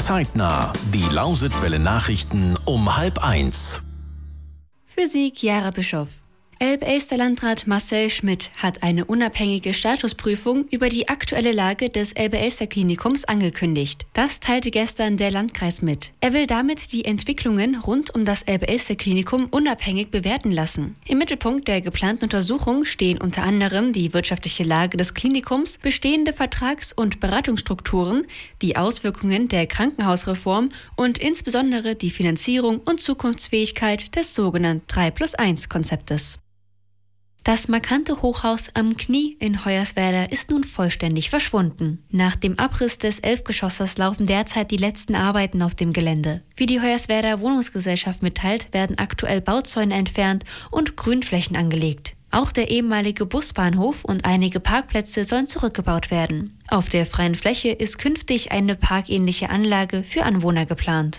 Zeitnah. Die Lausitzwelle Nachrichten um 12:30. Für Sie Chiara Bischoff. Elbe-Elster-Landrat Marcel Schmidt hat eine unabhängige Statusprüfung über die aktuelle Lage des Elbe-Elster-Klinikums angekündigt. Das teilte gestern der Landkreis mit. Er will damit die Entwicklungen rund um das Elbe-Elster-Klinikum unabhängig bewerten lassen. Im Mittelpunkt der geplanten Untersuchung stehen unter anderem die wirtschaftliche Lage des Klinikums, bestehende Vertrags- und Beratungsstrukturen, die Auswirkungen der Krankenhausreform und insbesondere die Finanzierung und Zukunftsfähigkeit des sogenannten 3+1-Konzeptes. Das markante Hochhaus am Knie in Hoyerswerda ist nun vollständig verschwunden. Nach dem Abriss des 11-Geschosses laufen derzeit die letzten Arbeiten auf dem Gelände. Wie die Hoyerswerda Wohnungsgesellschaft mitteilt, werden aktuell Bauzäune entfernt und Grünflächen angelegt. Auch der ehemalige Busbahnhof und einige Parkplätze sollen zurückgebaut werden. Auf der freien Fläche ist künftig eine parkähnliche Anlage für Anwohner geplant.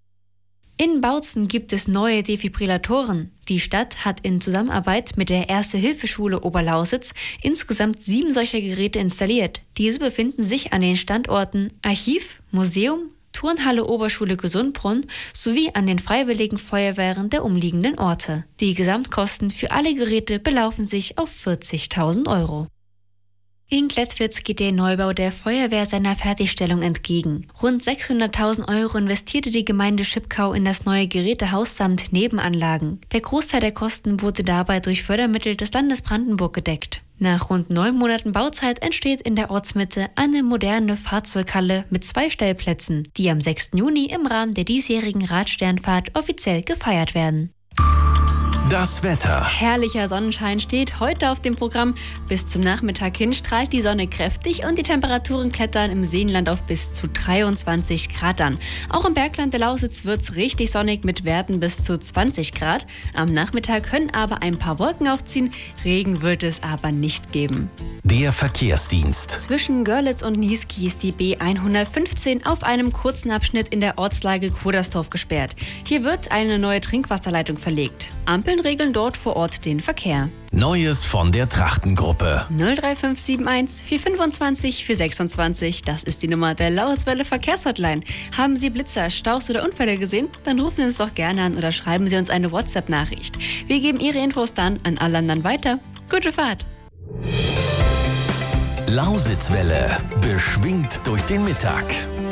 In Bautzen gibt es neue Defibrillatoren. Die Stadt hat in Zusammenarbeit mit der Erste-Hilfe-Schule Oberlausitz insgesamt 7 solcher Geräte installiert. Diese befinden sich an den Standorten Archiv, Museum, Turnhalle Oberschule Gesundbrunn sowie an den Freiwilligen Feuerwehren der umliegenden Orte. Die Gesamtkosten für alle Geräte belaufen sich auf 40.000 Euro. In Klettwitz geht der Neubau der Feuerwehr seiner Fertigstellung entgegen. Rund 600.000 Euro investierte die Gemeinde Schipkau in das neue Gerätehaus samt Nebenanlagen. Der Großteil der Kosten wurde dabei durch Fördermittel des Landes Brandenburg gedeckt. Nach rund 9 Monaten Bauzeit entsteht in der Ortsmitte eine moderne Fahrzeughalle mit 2 Stellplätzen, die am 6. Juni im Rahmen der diesjährigen Radsternfahrt offiziell gefeiert werden. Das Wetter. Herrlicher Sonnenschein steht heute auf dem Programm. Bis zum Nachmittag hin strahlt die Sonne kräftig und die Temperaturen klettern im Seenland auf bis zu 23 Grad an. Auch im Bergland der Lausitz wird's richtig sonnig mit Werten bis zu 20 Grad. Am Nachmittag können aber ein paar Wolken aufziehen. Regen wird es aber nicht geben. Der Verkehrsdienst. Zwischen Görlitz und Niesky ist die B115 auf einem kurzen Abschnitt in der Ortslage Kodersdorf gesperrt. Hier wird eine neue Trinkwasserleitung verlegt. Ampeln regeln dort vor Ort den Verkehr. Neues von der Trachtengruppe. 03571 425 426, das ist die Nummer der Lausitzwelle Verkehrshotline. Haben Sie Blitzer, Staus oder Unfälle gesehen? Dann rufen Sie uns doch gerne an oder schreiben Sie uns eine WhatsApp-Nachricht. Wir geben Ihre Infos dann an alle anderen weiter. Gute Fahrt! Lausitzwelle, beschwingt durch den Mittag.